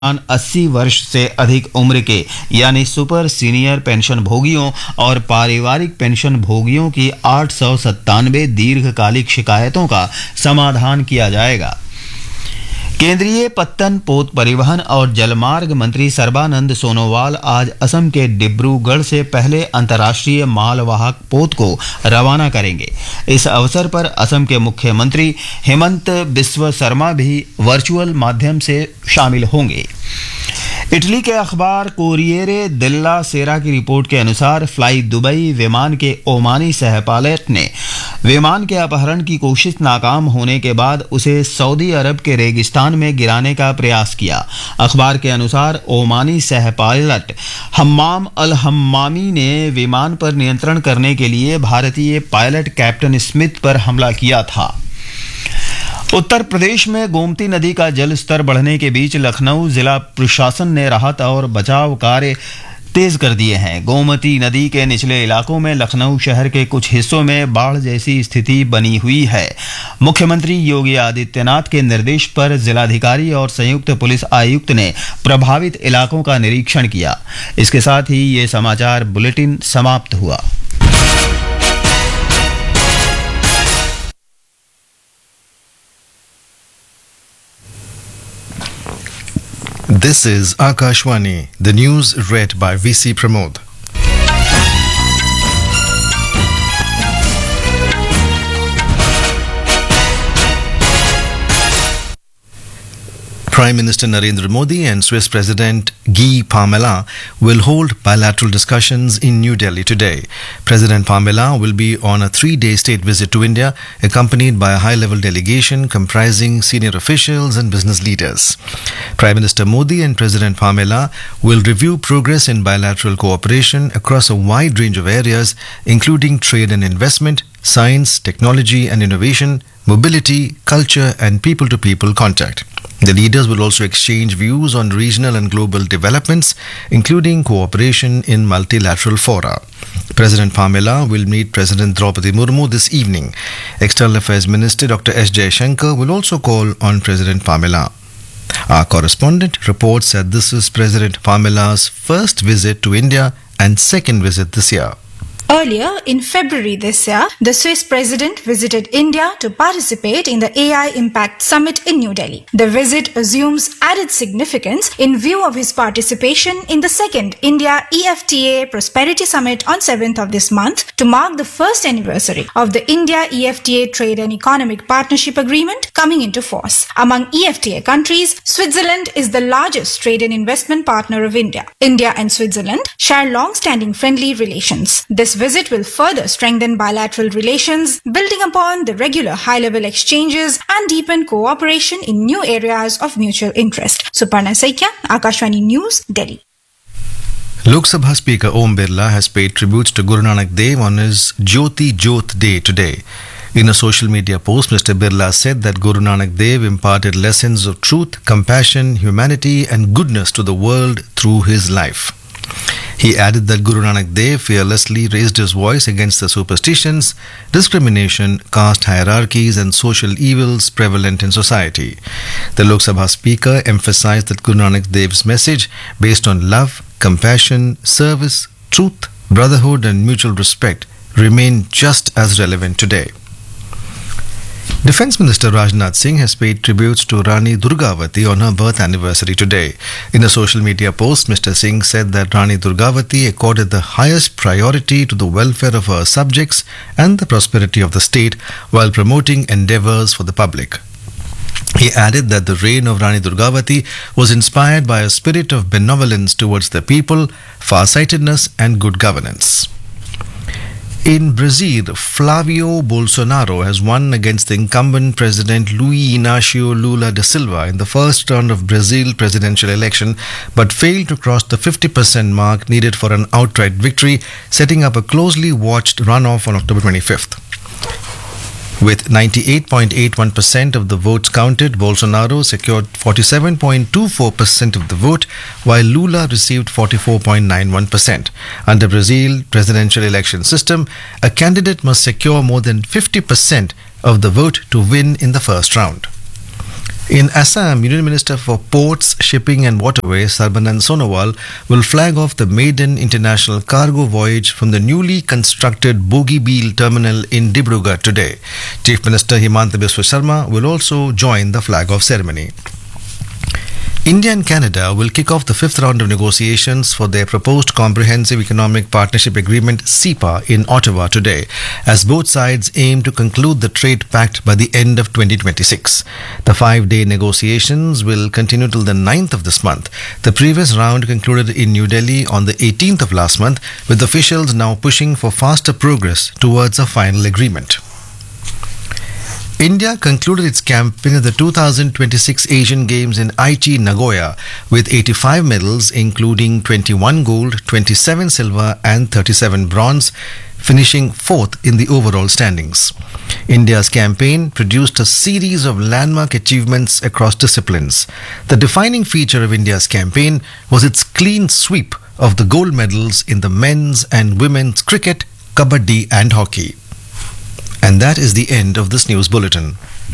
80 वर्ष से अधिक उम्र के यानी सुपर सीनियर पेंशन भोगियों और पारिवारिक पेंशन भोगियों की 897 दीर्घकालिक शिकायतों का समाधान किया जाएगा। केंद्रीय पत्तन पोत परिवहन और जलमार्ग मंत्री सर्बानंद सोनोवाल आज असम के डिब्रूगढ़ से पहले अंतर्राष्ट्रीय मालवाहक पोत को रवाना करेंगे। इस अवसर पर असम के मुख्यमंत्री हेमंत बिस्व शर्मा भी वर्चुअल माध्यम से शामिल होंगे। इटली के अखबार कोरिएरे दिल्ला सेरा की रिपोर्ट के अनुसार फ्लाई दुबई विमान के ओमानी सह पायलट ने विमान के अपहरण की कोशिश नाकाम होने के बाद उसे सऊदी अरब के रेगिस्तान में गिराने का प्रयास किया। अखबार के अनुसार ओमानी सह पायलट हम्माम अल हम्मामी ने विमान पर नियंत्रण करने के लिए भारतीय पायलट कैप्टन स्मिथ पर हमला किया था। उत्तर प्रदेश में गोमती नदी का जल स्तर बढ़ने के बीच लखनऊ जिला प्रशासन ने राहत और बचाव कार्य तेज कर दिए हैं। गोमती नदी के निचले इलाकों में लखनऊ शहर के कुछ हिस्सों में बाढ़ जैसी स्थिति बनी हुई है। मुख्यमंत्री योगी आदित्यनाथ के निर्देश पर जिलाधिकारी और संयुक्त पुलिस आयुक्त ने प्रभावित इलाकों का निरीक्षण किया। इसके साथ ही ये समाचार बुलेटिन समाप्त हुआ। This is Akashwani, the news read by VC Pramod. Prime Minister Narendra Modi and Swiss President Guy Parmelin will hold bilateral discussions in New Delhi today. President Parmelin will be on a 3-day state visit to India, accompanied by a high-level delegation comprising senior officials and business leaders. Prime Minister Modi and President Parmelin will review progress in bilateral cooperation across a wide range of areas, including trade and investment, science, technology and innovation, mobility, culture and people-to-people contact. The leaders will also exchange views on regional and global developments, including cooperation in multilateral fora. President Parmelin will meet President Draupadi Murmu this evening. External Affairs Minister Dr. S. Jaishankar will also call on President Parmelin. Our correspondent reports that this is President Parmelin's first visit to India and second visit this year. Earlier, in February this year, the Swiss president visited India to participate in the AI Impact Summit in New Delhi. The visit assumes added significance in view of his participation in the second India EFTA Prosperity Summit on 7th of this month to mark the first anniversary of the India EFTA Trade and Economic Partnership Agreement coming into force. Among EFTA countries, Switzerland is the largest trade and investment partner of India. India and Switzerland share long-standing friendly relations. This visit will further strengthen bilateral relations, building upon the regular high-level exchanges and deepen cooperation in new areas of mutual interest. Suparna Saikia, Akashwani News, Delhi. Lok Sabha Speaker Om Birla has paid tributes to Guru Nanak Dev on his Jyoti Jyot Day today. In a social media post, Mr. Birla said that Guru Nanak Dev imparted lessons of truth, compassion, humanity and goodness to the world through his life. He added that Guru Nanak Dev fearlessly raised his voice against the superstitions, discrimination, caste hierarchies and social evils prevalent in society. The Lok Sabha Speaker emphasized that Guru Nanak Dev's message, based on love, compassion, service, truth, brotherhood and mutual respect, remain just as relevant today. Defence Minister Rajnath Singh has paid tributes to Rani Durgavati on her birth anniversary today. In a social media post, Mr. Singh said that Rani Durgavati accorded the highest priority to the welfare of her subjects and the prosperity of the state while promoting endeavours for the public. He added that the reign of Rani Durgavati was inspired by a spirit of benevolence towards the people, farsightedness and good governance. In Brazil, Flavio Bolsonaro has won against the incumbent President Luiz Inácio Lula da Silva in the first round of Brazil presidential election, but failed to cross the 50% mark needed for an outright victory, setting up a closely watched runoff on October 25th. With 98.81% of the votes counted, Bolsonaro secured 47.24% of the vote, while Lula received 44.91%. Under Brazil presidential election system, a candidate must secure more than 50% of the vote to win in the first round. In Assam, Union Minister for Ports, Shipping and Waterways, Sarbanand Sonowal, will flag off the maiden international cargo voyage from the newly constructed Bogibeel terminal in Dibrugarh today. Chief Minister Himanta Biswa Sharma will also join the flag-off ceremony. India and Canada will kick off the fifth round of negotiations for their proposed Comprehensive Economic Partnership Agreement (CEPA) in Ottawa today, as both sides aim to conclude the trade pact by the end of 2026. The 5-day negotiations will continue till the 9th of this month. The previous round concluded in New Delhi on the 18th of last month, with officials now pushing for faster progress towards a final agreement. India concluded its campaign at the 2026 Asian Games in Aichi, Nagoya, with 85 medals, including 21 gold, 27 silver, and 37 bronze, finishing fourth in the overall standings. India's campaign produced a series of landmark achievements across disciplines. The defining feature of India's campaign was its clean sweep of the gold medals in the men's and women's cricket, kabaddi, and hockey. And that is the end of this news bulletin.